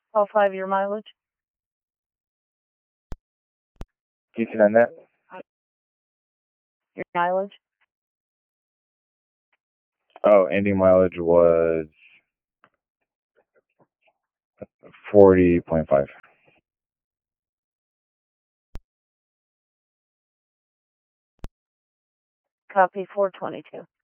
All 5-year mileage? Can you send that? Your mileage? Oh, ending mileage was 40.5. Copy 422.